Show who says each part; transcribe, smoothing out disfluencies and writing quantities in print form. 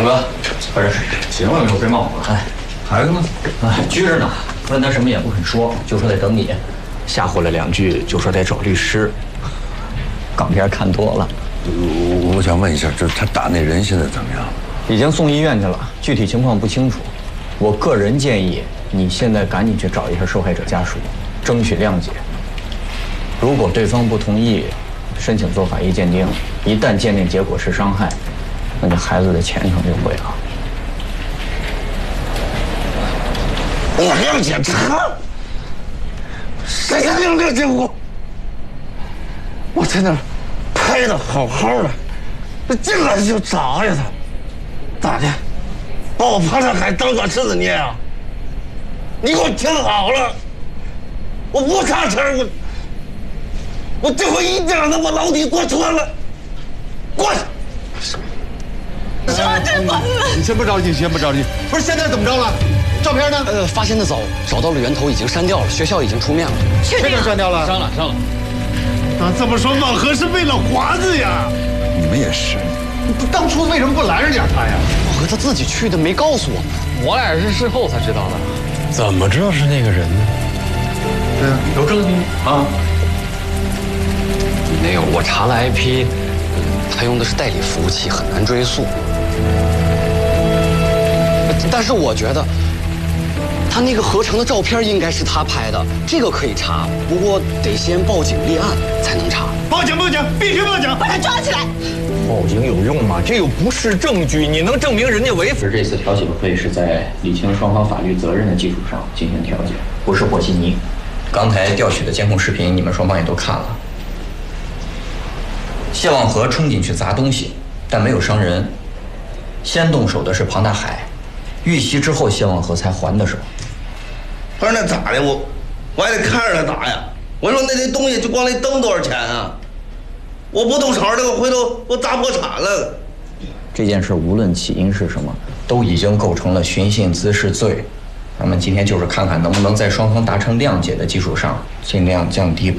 Speaker 1: 哥，快点水。
Speaker 2: 行了没有？别骂我了。
Speaker 1: 哎，
Speaker 2: 孩子呢？
Speaker 1: 哎，拘着呢。问他什么也不肯说，就说得等你。吓唬了2句，就说得找律师。港片看多了。
Speaker 3: 我想问一下，就是他打那人现在怎么样？
Speaker 1: 已经送医院去了，具体情况不清楚。我个人建议你现在赶紧去找一下受害者家属，争取谅解。如果对方不同意，申请做法医鉴定。一旦鉴定结果是伤害，那你孩子的前程就毁了。
Speaker 3: 我谅解他，谁能谅解我？我在那儿拍的好好的，这进来就砸呀他，咋的？把我潘上海当软柿子捏啊？你给我听好了，我不差钱，我这回一定让他把牢底坐穿了。滚！
Speaker 4: 说真完了。
Speaker 5: 你先不着急，先不着急。不是现在怎么着了？照片呢？
Speaker 6: 发现的早，找到了源头，已经删掉了，学校已经出面了。
Speaker 4: 确定
Speaker 5: 删掉了？
Speaker 1: 删了。
Speaker 5: 那这么说，莽河是为了华子呀？
Speaker 3: 你们也是，
Speaker 5: 当初为什么不拦着点他呀？
Speaker 6: 莽河他自己去的，没告诉我们。
Speaker 1: 我俩也是事后才知道的。
Speaker 7: 怎么知道是那个人呢？
Speaker 5: 对啊，
Speaker 2: 有证据啊？
Speaker 6: 没有，我查了 IP，他用的是代理服务器，很难追溯。但是我觉得，他那个合成的照片应该是他拍的，这个可以查，不过得先报警立案才能查。
Speaker 5: 报警，必须报警，
Speaker 4: 把他抓起来！
Speaker 1: 报警有用吗？这又不是证据，你能证明人家违法？这次调解会是在理清双方法律责任的基础上进行调解，不是和稀泥。刚才调取的监控视频，你们双方也都看了。谢望和冲进去砸东西，但没有伤人。先动手的是庞大海，遇袭之后，谢望和才还的手。
Speaker 3: 不是那咋的？我还得看着他打呀。我说那东西就光那灯多少钱啊？我不动手的，我回头我砸破产了。
Speaker 1: 这件事无论起因是什么，都已经构成了寻衅滋事罪。咱们今天就是看看能不能在双方达成谅解的基础上，尽量降低